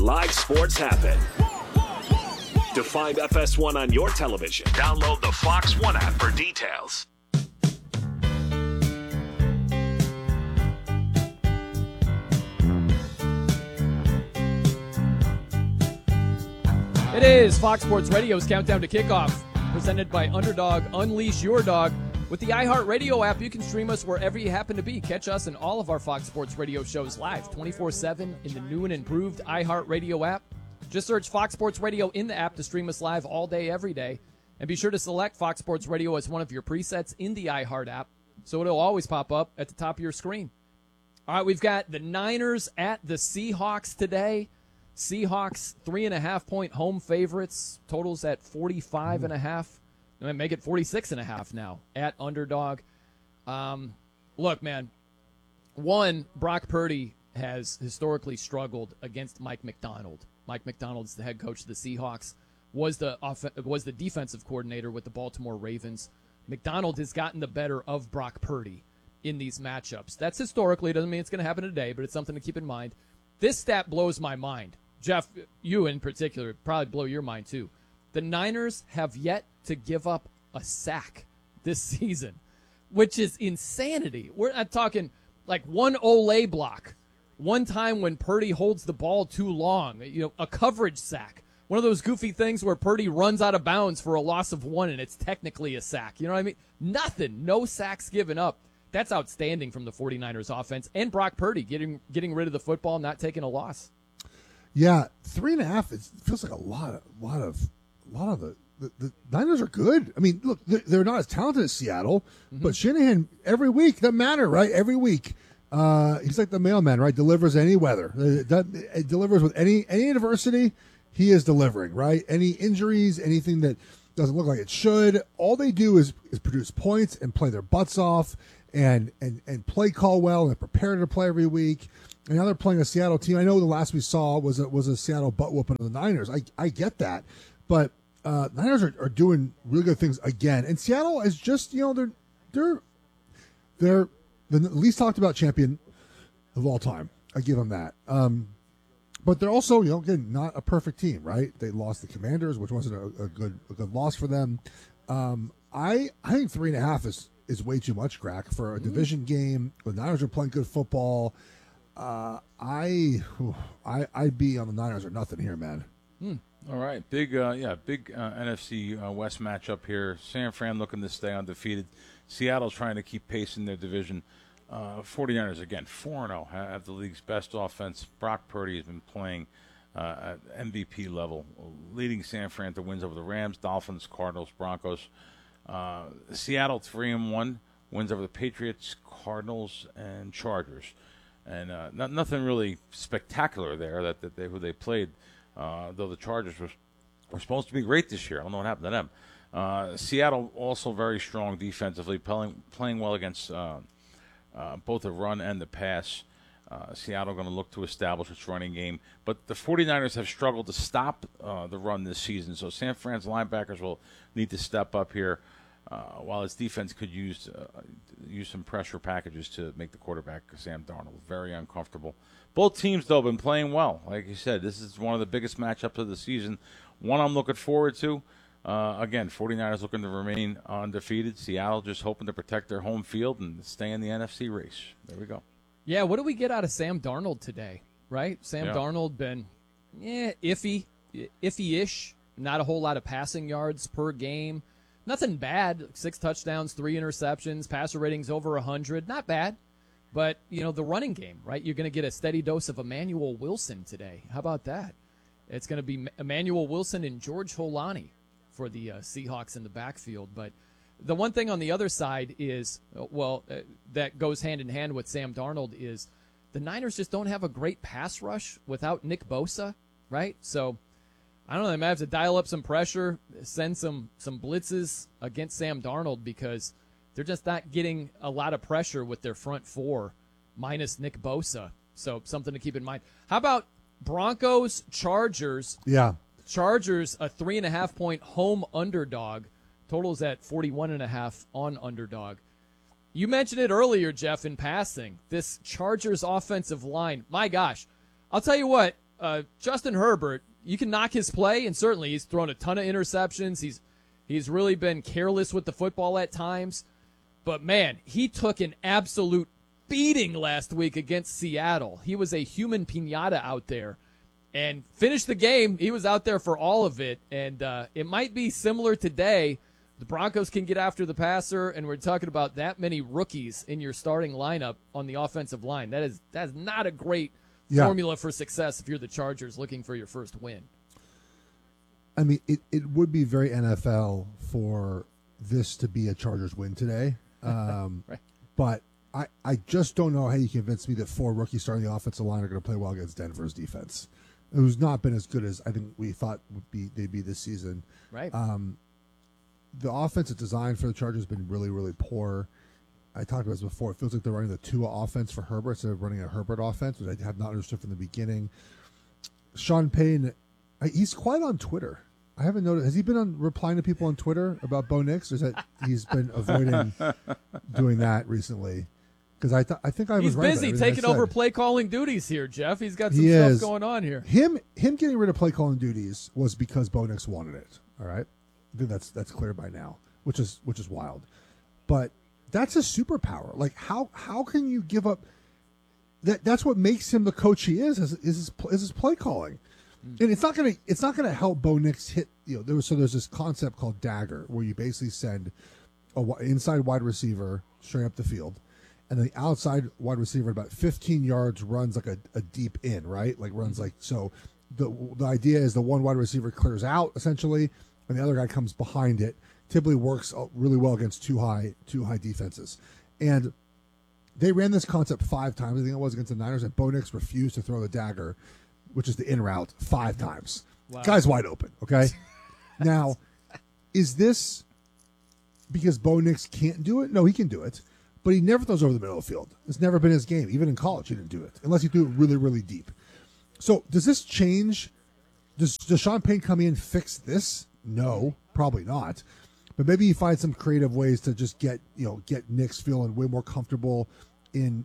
Live sports happen. To find FS1 on your television, download the Fox One app for details. It is Fox Sports Radio's Countdown to Kickoff, presented by Underdog. Unleash your dog. With the iHeartRadio app, you can stream us wherever you happen to be. Catch us and all of our Fox Sports Radio shows live 24/7 in the new and improved iHeartRadio app. Just search Fox Sports Radio in the app to stream us live all day, every day. And be sure to select Fox Sports Radio as one of your presets in the iHeart app, so it'll always pop up at the top of your screen. All right, we've got the Niners at the Seahawks today. Seahawks 3.5-point home favorites. Totals at 45.5. Make it 46.5 now at Underdog. Look, man. One, Brock Purdy has historically struggled against Mike Macdonald. Mike Macdonald's the head coach of the Seahawks. Was the defensive coordinator with the Baltimore Ravens. Macdonald has gotten the better of Brock Purdy in these matchups. That's historically. It doesn't mean it's going to happen today, but it's something to keep in mind. This stat blows my mind. Jeff, you in particular, probably blow your mind too. The Niners have yet to give up a sack this season, which is insanity. We're not talking like one Olay block, one time when Purdy holds the ball too long, a coverage sack, one of those goofy things where Purdy runs out of bounds for a loss of 1 and it's technically a sack. You know what I mean? Nothing, no sacks given up. That's outstanding from the 49ers offense and Brock Purdy getting rid of the football, not taking a loss. Yeah, 3.5 feels like a lot of the Niners are good. I mean, look, they're not as talented as Seattle, but Shanahan every week, doesn't matter, right? Every week, he's like the mailman, right? Delivers any weather. It delivers with any adversity. He is delivering, right? Any injuries, anything that doesn't look like it should. All they do is produce points and play their butts off and play call well and prepare to play every week. And now they're playing a Seattle team. I know the last we saw was a Seattle butt whooping of the Niners. I get that. But Niners are doing really good things again, and Seattle is just they're the least talked about champion of all time. I give them that. But they're also again not a perfect team, right? They lost the Commanders, which wasn't a good loss for them. I think 3.5 is way too much, Crack, for a division game. The Niners are playing good football. I'd be on the Niners or nothing here, man. All right, big NFC West matchup here. San Fran looking to stay undefeated. Seattle's trying to keep pace in their division. 49ers, again, 4-0, have the league's best offense. Brock Purdy has been playing at MVP level, leading San Fran to wins over the Rams, Dolphins, Cardinals, Broncos. Seattle 3-1, wins over the Patriots, Cardinals, and Chargers. And nothing really spectacular there who they played. Though the Chargers were supposed to be great this year. I don't know what happened to them. Seattle also very strong defensively, playing well against both the run and the pass. Seattle going to look to establish its running game. But the 49ers have struggled to stop the run this season, so San Fran's linebackers will need to step up here, while its defense could use some pressure packages to make the quarterback, Sam Darnold, very uncomfortable. Both teams, though, have been playing well. Like you said, this is one of the biggest matchups of the season. One I'm looking forward to. Again, 49ers looking to remain undefeated. Seattle just hoping to protect their home field and stay in the NFC race. There we go. Yeah, what do we get out of Sam Darnold today, right? Sam Darnold been iffy-ish. Not a whole lot of passing yards per game. Nothing bad. 6 touchdowns, 3 interceptions, passer ratings over 100. Not bad. But, the running game, right? You're going to get a steady dose of Emmanuel Wilson today. How about that? It's going to be Emmanuel Wilson and George Holani for the Seahawks in the backfield. But the one thing on the other side is, that goes hand in hand with Sam Darnold is the Niners just don't have a great pass rush without Nick Bosa, right? So, I don't know, they might have to dial up some pressure, send some blitzes against Sam Darnold because they're just not getting a lot of pressure with their front four minus Nick Bosa. So something to keep in mind. How about Broncos, Chargers? Yeah. Chargers, a 3.5-point home underdog. Totals at 41.5 on underdog. You mentioned it earlier, Jeff, in passing. This Chargers offensive line, my gosh. I'll tell you what, Justin Herbert, you can knock his play, and certainly he's thrown a ton of interceptions. He's really been careless with the football at times. But, man, he took an absolute beating last week against Seattle. He was a human piñata out there and finished the game. He was out there for all of it, and it might be similar today. The Broncos can get after the passer, and we're talking about that many rookies in your starting lineup on the offensive line. That is not a great formula for success if you're the Chargers looking for your first win. I mean, it would be very NFL for this to be a Chargers win today. Right. But I just don't know how you convince me that 4 rookies starting the offensive line are going to play well against Denver's defense, who's not been as good as I think we thought they'd be this season. Right. The offensive design for the Chargers has been really, really poor. I talked about this before. It feels like they're running the Tua offense for Herbert instead of running a Herbert offense, which I have not understood from the beginning. Sean Payton, he's quiet on Twitter. I haven't noticed. Has he been replying to people on Twitter about Bo Nix? Or is that he's been avoiding doing that recently? Because I think I was he's right. He's busy taking over play calling duties here, Jeff. He's got some stuff going on here. Him getting rid of play calling duties was because Bo Nix wanted it. All right, I think that's clear by now, which is wild. But that's a superpower. Like how can you give up? That's what makes him the coach he is his play calling. And it's not gonna help Bo Nix hit. There's this concept called dagger where you basically send a inside wide receiver straight up the field, and the outside wide receiver at about 15 yards runs like a deep in, right? Like runs like so. The idea is the one wide receiver clears out essentially, and the other guy comes behind it. Typically works really well against two high defenses, and they ran this concept 5 times. I think it was against the Niners, and Bo Nix refused to throw the dagger, which is the in route, 5 times. Wow. Guy's wide open, okay? Now, is this because Bo Nix can't do it? No, he can do it, but he never throws over the middle of the field. It's never been his game. Even in college, he didn't do it, unless he threw it really, really deep. So does this change? Does Sean Payton come in and fix this? No, probably not. But maybe you find some creative ways to just get Nix feeling way more comfortable in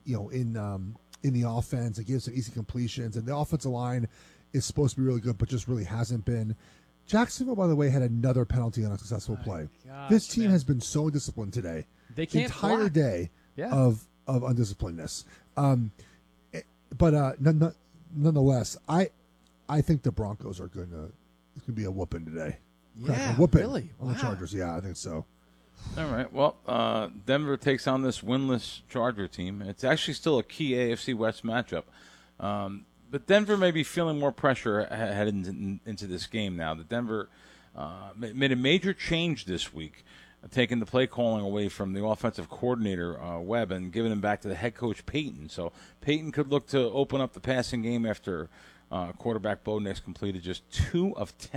the offense and give some easy completions. And the offensive line is supposed to be really good, but just really hasn't been. Jacksonville, by the way, had another penalty on a successful play. Gosh, this team has been so disciplined today. They can't the entire block. Day of undisciplinedness. But nonetheless, I think the Broncos are going to be a whooping today. Yeah, a whooping really? on the Chargers. Yeah, I think so. All right. Well, Denver takes on this winless Charger team. It's actually still a key AFC West matchup. But Denver may be feeling more pressure heading into this game now. The Denver made a major change this week, taking the play calling away from the offensive coordinator, Webb, and giving him back to the head coach, Payton. So Payton could look to open up the passing game after quarterback Bo Nix completed just 2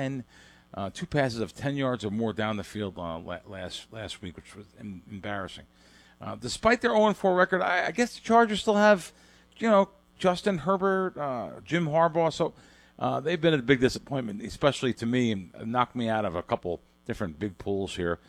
passes of 10 yards or more down the field last week, which was embarrassing. Despite their 0-4 record, I guess the Chargers still have, Justin Herbert, Jim Harbaugh. So they've been a big disappointment, especially to me, and knocked me out of a couple different big pools here.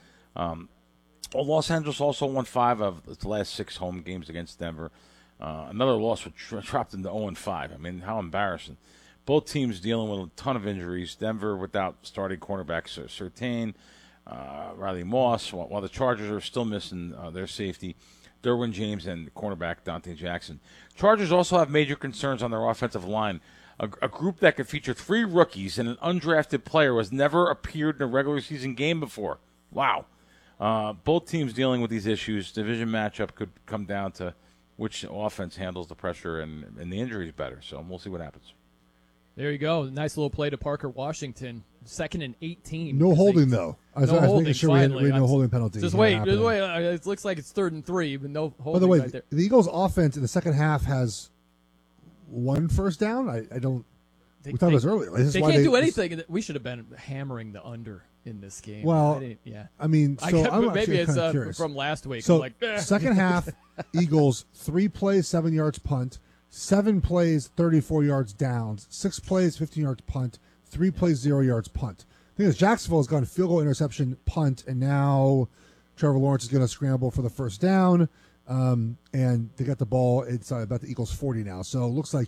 Los Angeles also won 5 of the last 6 home games against Denver. Another loss was dropped into 0-5. I mean, how embarrassing. Both teams dealing with a ton of injuries. Denver without starting cornerbacks Surtain, Riley Moss, while the Chargers are still missing their safety, Derwin James, and cornerback Dante Jackson. Chargers also have major concerns on their offensive line. A group that could feature 3 rookies and an undrafted player who has never appeared in a regular season game before. Wow. Both teams dealing with these issues. Division matchup could come down to which offense handles the pressure and the injuries better. So we'll see what happens. There you go. Nice little play to Parker Washington. 2nd and 18. No holding, though. I was making sure we had no holding penalty. Just wait. It looks like it's 3rd and 3, but no holding. By the way, right there. the Eagles' offense in the second half has 1 first down. I don't. We thought it was earlier. They can't do anything. We should have been hammering the under in this game. Well, I mean, maybe it's from last week. So, I'm like, second half, Eagles 3 plays, 7 yards punt. 7 plays, 34 yards downs. 6 plays, 15 yards punt. 3 plays, 0 yards punt. The thing is, Jacksonville has gone field goal, interception, punt, and now Trevor Lawrence is going to scramble for the first down. And they got the ball. It's about the Eagles' 40 now. So it looks like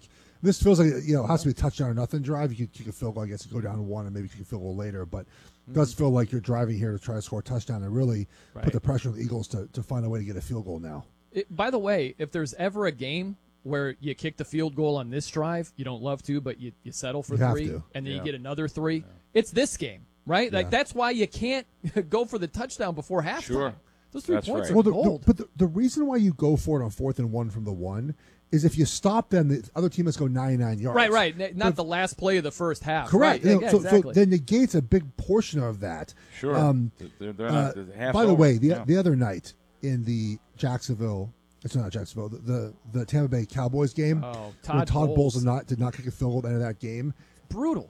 This feels like it has to be a touchdown or nothing drive. You can kick a field goal, I guess, and go down 1 and maybe kick a field goal later. But it does feel like you're driving here to try to score a touchdown and really put the pressure on the Eagles to find a way to get a field goal now. By the way, if there's ever a game where you kick the field goal on this drive, you don't love to, but you settle for 3, and then you get another 3, it's this game, right? Like, that's why you can't go for the touchdown before halftime. Sure. Those 3 That's points right. are gold. But the reason why you go for it on 4th and 1 from the 1 is if you stop them, the other team must go 99 yards. Right. Not the last play of the first half. Correct. Right. So Exactly. then negates a big portion of that. Sure. They're not half by the over. way, the other night in the Jacksonville, it's not Jacksonville, the Tampa Bay Cowboys game, Oh, when Todd Bowles Bowles. did not kick a field goal at the end of that game. Brutal.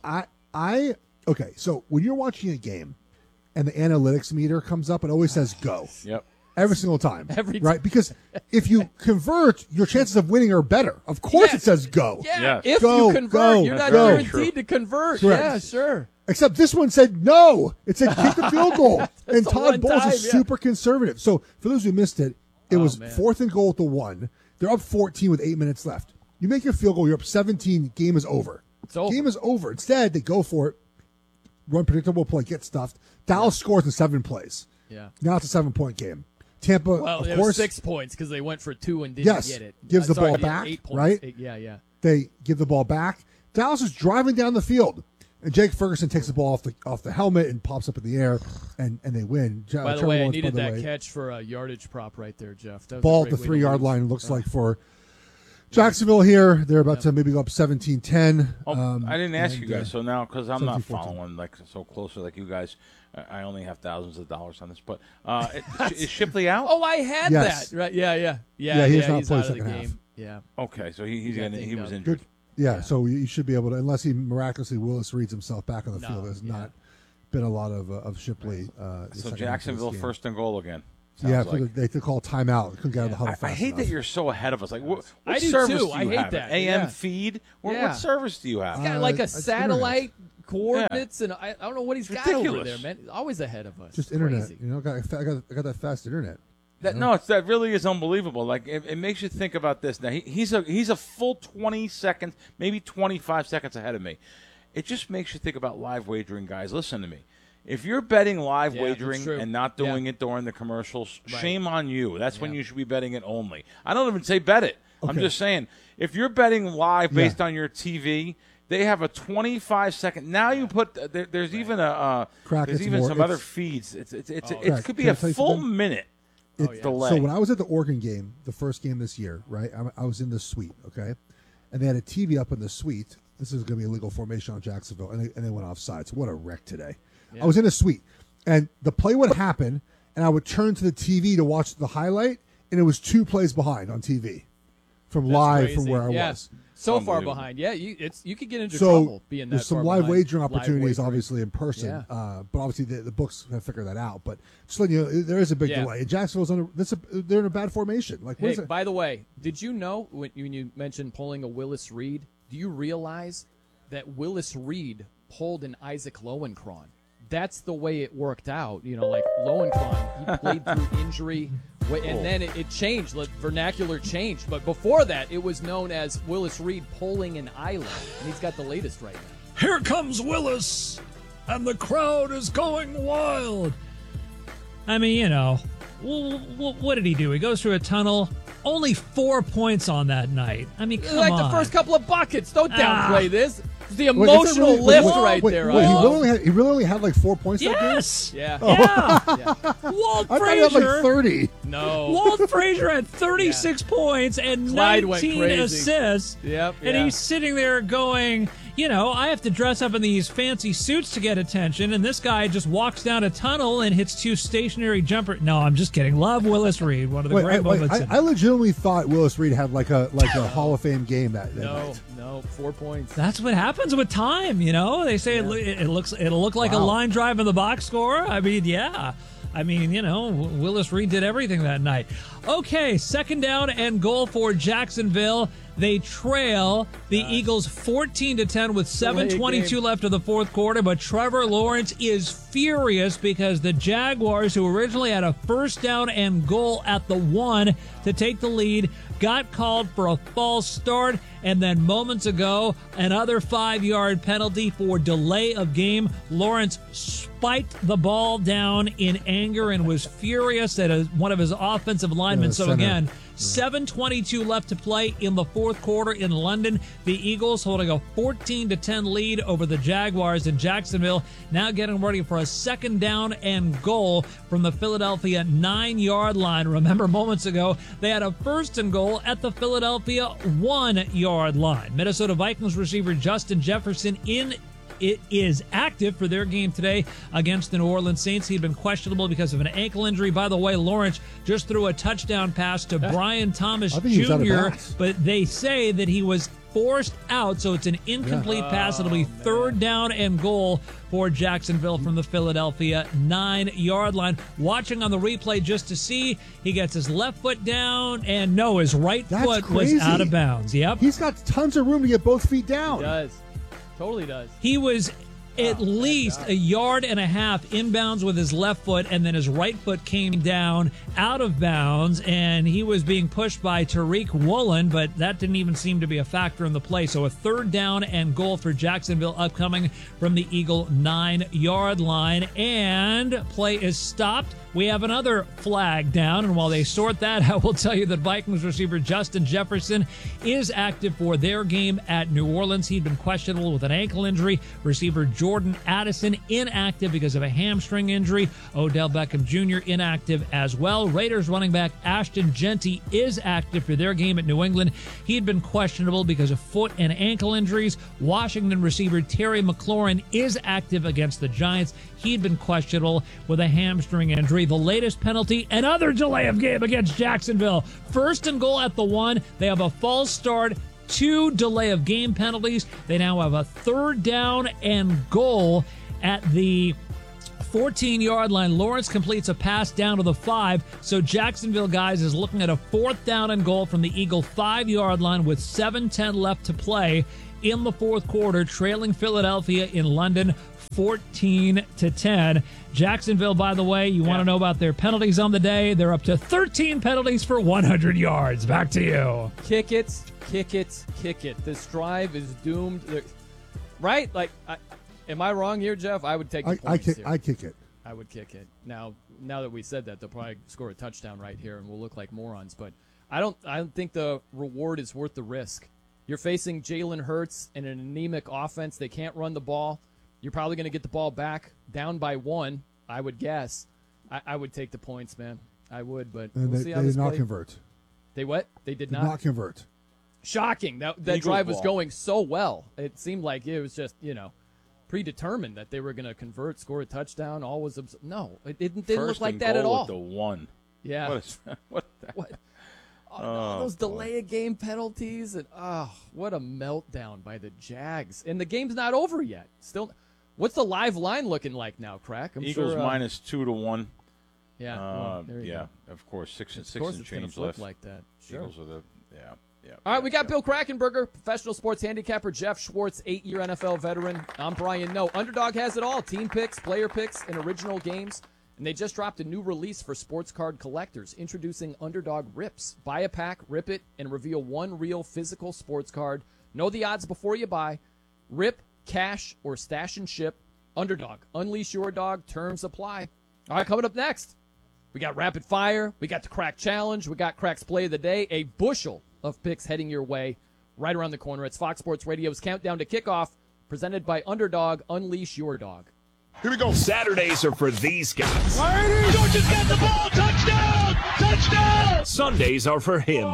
Okay, so when you're watching a game and the analytics meter comes up, it always says go. Yep. Every single time. Every time. Right? Because if you convert, your chances of winning are better. Of course Yes. it says go. Yeah, Yes. if Go, you convert, go, you're not go. guaranteed to convert. Correct. Yeah, sure. Except this one said no. It said kick the field goal. And the Todd one Bowles time, is yeah. super conservative. So for those who missed it, it was man. 4th and goal at the 1. They're up 14 with 8 minutes left. You make your field goal, you're up 17, game is over. It's over. Game is over. Instead, they go for it, run predictable play, get stuffed. Dallas scores in 7 plays. Yeah. Now it's a 7-point game. Tampa, Well, of it course, was 6 points because they went for 2 and didn't Yes. get it. Gives the Sorry, ball yeah, back, 8 points. right? Yeah. they give the ball back. Dallas is driving down the field. And Jake Ferguson takes the ball off the helmet and pops up in the air, and they win. By the Trevor way, I Lawrence, needed by the that way, catch for a yardage prop right there, Jeff. That was ball a at the great way to 3-yard lose. line looks like for Jacksonville here. They're about to maybe go up 17-10. I didn't ask you guys, so now because I'm not 17-14. following like so closely like you guys, I only have thousands of dollars on this. But is Shipley out? Oh, I had Yes. that. Right? Yeah. he's not he's playing out of the second half. game. Yeah. Okay, so he got dinged was up. injured. Good. Yeah, so you should be able to, unless he miraculously Willis reads himself back on the No, field. There's yeah. not been a lot of Shipley. So second half of Jacksonville this game. 1st and goal again. Yeah, Sounds like. they could call timeout. Couldn't get out of the huddle I fast hate enough. that you're so ahead of us. Like, what I do service too. do I you hate have? that. AM Yeah. feed? Yeah. What service do you have? He's got like a it's satellite coordinates, and I don't know what he's got over ridiculous. there, man. He's always ahead of us. Just It's internet. crazy. I got that fast internet. That really is unbelievable. Like it makes you think about this. Now he's a full 20 seconds, maybe 25 seconds ahead of me. It just makes you think about live wagering, guys. Listen to me. If you're betting live Yeah, that's wagering true. and not doing Yeah. it during the commercials, Right. shame on you. That's when Yeah. you should be betting it only. I don't even say bet it. I'm Okay. just saying if you're betting live based Yeah. on your TV, they have a 25-second. Now you put there's even a Crack, there's it's even more- some other it's- feeds. It Crack, could be can I a tell you full something? minute delay. So when I was at the Oregon game, the first game this year, right? I was in the suite, okay, and they had a TV up in the suite. This is going to be a legal formation on Jacksonville, and they went offside. So what a wreck today! I was in a suite, and the play would happen, and I would turn to the TV to watch the highlight, and it was 2 plays behind on TV from That's live crazy. from where I Yeah. was. So far Unbelievable. behind. Yeah, you could get into So trouble being that there's some far live behind. wagering Live opportunities, wagering. obviously in person, Yeah. but obviously the books have figured that out. But just letting you know, there is a big Yeah. delay. And Jacksonville's they're in a bad formation. Like, what Hey, is it? by the way, did you know when you mentioned pulling a Willis Reed? Do you realize that Willis Reed pulled an Isaac Lowenkron? That's the way it worked out. You know, like Lowenkron, he played through injury, and then it changed. Like, vernacular changed. But before that, it was known as Willis Reed pulling an island, and he's got the latest right now. Here comes Willis, and the crowd is going wild. I mean, you know, what did he do? He goes through a tunnel. Only 4 points on that night. I mean, come Like on. the first couple of buckets. Don't downplay this. It's the Wait, is that emotional really- lift wait, right wait, there. Wait, Iowa. he really only had like 4 points that game? Yes. Yeah. Yeah. Walt I thought he had like Frazier. 30. No. Walt Frazier had 36 points and Clyde went 19 crazy. assists. Yep, And yeah. he's sitting there going, you know, I have to dress up in these fancy suits to get attention, and this guy just walks down a tunnel and hits 2 stationary jumper. No, I'm just kidding. Love Willis Reed, one of the great moments. I legitimately thought Willis Reed had like a Hall of Fame game that night. No, 4 points. That's what happens with time, you know. They say it'll look like a Wow. line drive in the box score. I mean, yeah. I mean, you know, Willis Reed did everything that night. Okay, 2nd down and goal for Jacksonville. They trail the Eagles 14-10 with 7:22 left of the fourth quarter, but Trevor Lawrence is furious because the Jaguars, who originally had a first down and goal at the 1 to take the lead, got called for a false start, and then moments ago, another 5-yard penalty for delay of game. Lawrence spiked the ball down in anger and was furious at one of his offensive linemen. So again, 7:22 left to play in the fourth quarter in London. The Eagles holding a 14-10 lead over the Jaguars in Jacksonville, now getting ready for a second down and goal from the Philadelphia 9-yard line. Remember, moments ago, they had a first and goal at the Philadelphia 1-yard line. Minnesota Vikings receiver Justin Jefferson is active for their game today against the New Orleans Saints. He'd been questionable because of an ankle injury. By the way, Lawrence just threw a touchdown pass to Brian Thomas Jr., but they say that he was forced out, so it's an incomplete pass. It'll be third down and goal for Jacksonville from the Philadelphia 9-yard line. Watching on the replay just to see, he gets his left foot down, and no, his right foot was out of bounds. Yep. He's got tons of room to get both feet down. He does. Totally does. He was at least a yard and a half inbounds with his left foot, and then his right foot came down out of bounds, and he was being pushed by Tariq Woolen, but that didn't even seem to be a factor in the play. So a third down and goal for Jacksonville upcoming from the Eagle 9-yard line, and play is stopped. We have another flag down, and while they sort that, I will tell you that Vikings receiver Justin Jefferson is active for their game at New Orleans. He'd been questionable with an ankle injury. Receiver Jordan Addison inactive because of a hamstring injury. Odell Beckham Jr. inactive as well. Raiders running back Ashton Genty is active for their game at New England. He'd been questionable because of foot and ankle injuries. Washington receiver Terry McLaurin is active against the Giants. He'd been questionable with a hamstring injury. The latest penalty, another delay of game against Jacksonville. First and goal at the 1. They have a false start, 2 delay of game penalties. They now have a third down and goal at the 14-yard line. Lawrence completes a pass down to the 5. So Jacksonville, guys, is looking at a fourth down and goal from the Eagle 5-yard line with 7:10 left to play in the fourth quarter, trailing Philadelphia in London 14-10. Jacksonville, by the way, you want to know about their penalties on the day? They're up to 13 penalties for 100 yards. Back to you. Kick it, kick it, kick it. This drive is doomed. Right? Like, am I wrong here, Jeff? I would take the points here. I kick it. I would kick it. Now that we said that, they'll probably score a touchdown right here, and we'll look like morons. But I don't think the reward is worth the risk. You're facing Jalen Hurts and an anemic offense. They can't run the ball. You're probably going to get the ball back down by 1, I would guess. I would take the points, man. I would, but we'll see how they this did not plays. Convert. They what? They did not convert. Shocking. That drive was going so well. It seemed like it was just, predetermined that they were going to convert, score a touchdown. All was no. It didn't look like that at all. At the 1. Yeah. What is that? What? Those delay of game penalties, and what a meltdown by the Jags. And the game's not over yet. Still, what's the live line looking like now, Crack? I'm Eagles sure, minus 2 to 1. Yeah, well, there you go. Of course, six and change left. Like that. Sure. Eagles are the All right, we got Bill Krackomberger, professional sports handicapper, Jeff Schwartz, 8-year NFL veteran. I'm Brian Noe. Underdog has it all: team picks, player picks, and original games. And they just dropped a new release for sports card collectors, introducing Underdog Rips. Buy a pack, rip it, and reveal one real physical sports card. Know the odds before you buy. Rip, cash, or stash and ship. Underdog. Unleash your dog. Terms apply. All right, coming up next, we got Rapid Fire. We got the Crack Challenge. We got Crack's Play of the Day. A bushel of picks heading your way right around the corner. It's Fox Sports Radio's Countdown to Kickoff, presented by Underdog. Unleash your dog. Here we go. Saturdays are for these guys. Georgia's got the ball. Touchdown! Touchdown! Sundays are for him.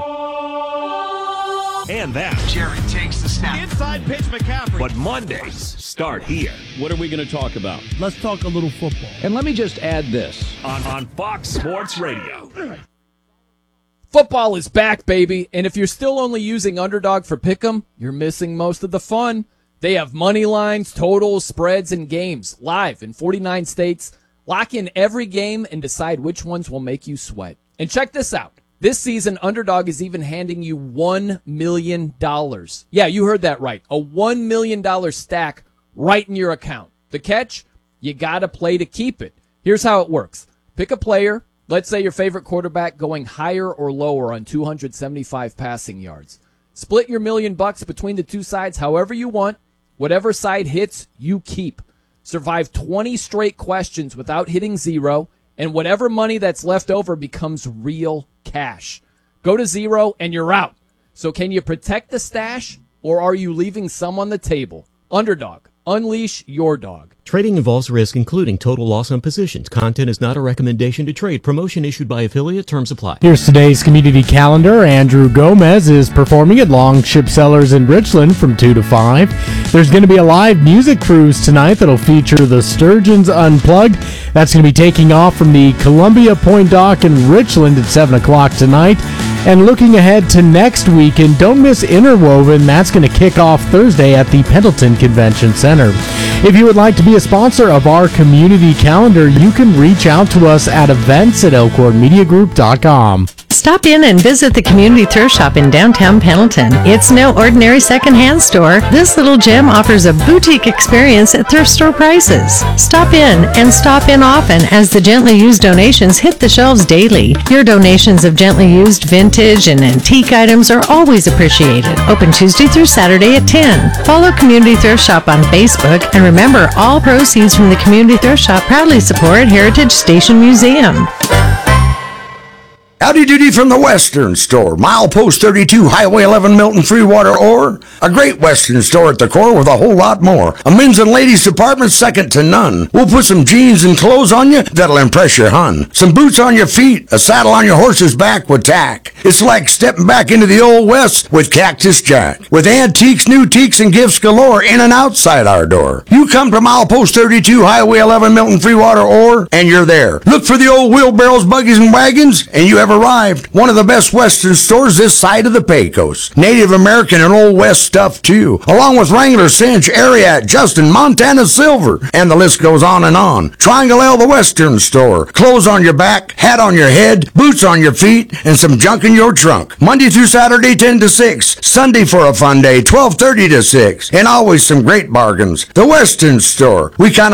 And that. Jared takes the snap. Inside pitch, McCaffrey. But Mondays start here. What are we going to talk about? Let's talk a little football. And let me just add this. On Fox Sports Radio. Football is back, baby. And if you're still only using Underdog for Pick'em, you're missing most of the fun. They have money lines, totals, spreads, and games live in 49 states. Lock in every game and decide which ones will make you sweat. And check this out. This season, Underdog is even handing you $1 million. Yeah, you heard that right. A $1 million stack right in your account. The catch? You got to play to keep it. Here's how it works. Pick a player. Let's say your favorite quarterback going higher or lower on 275 passing yards. Split your $1 million between the two sides however you want. Whatever side hits, you keep. Survive 20 straight questions without hitting zero, and whatever money that's left over becomes real cash. Go to zero and you're out. So can you protect the stash, or are you leaving some on the table? Underdog. Unleash your dog. Trading involves risk, including total loss on positions. Content is not a recommendation to trade. Promotion issued by affiliate. Terms apply. Here's today's community calendar. Andrew Gomez is performing at Longship Cellars in Richland from 2 to 5. There's going to be a live music cruise tonight that'll feature the Sturgeons Unplugged. That's going to be taking off from the Columbia Point Dock in Richland at 7 o'clock tonight. And looking ahead to next weekend, don't miss Interwoven. That's going to kick off Thursday at the Pendleton Convention Center. If you would like to be a sponsor of our community calendar, you can reach out to us at events@elkhornmediagroup.com. Stop in and visit the Community Thrift Shop in downtown Pendleton. It's no ordinary secondhand store. This little gem offers a boutique experience at thrift store prices. Stop in and stop in often as the gently used donations hit the shelves daily. Your donations of gently used vintage and antique items are always appreciated. Open Tuesday through Saturday at 10. Follow Community Thrift Shop on Facebook, and remember, all proceeds from the Community Thrift Shop proudly support Heritage Station Museum. Howdy doody from the Western Store, milepost 32, Highway 11, Milton, Freewater, or a great Western store at the core with a whole lot more. A men's and ladies department second to none. We'll put some jeans and clothes on you that'll impress your hun. Some boots on your feet, a saddle on your horse's back with tack. It's like stepping back into the old West with Cactus Jack. With antiques, new teaks, and gifts galore in and outside our door. You come to milepost 32, Highway 11, Milton, Freewater, or, and you're there. Look for the old wheelbarrows, buggies, and wagons, and you have arrived. One of the best Western stores this side of the Pecos. Native American and Old West stuff too, along with Wrangler, Cinch, Ariat, Justin, Montana Silver, and the list goes on and on. Triangle L, the Western Store. Clothes on your back, hat on your head, boots on your feet, and some junk in your trunk. Monday through Saturday, 10 to 6. Sunday for a fun day, 12:30 to 6. And always some great bargains. The Western Store. We kind of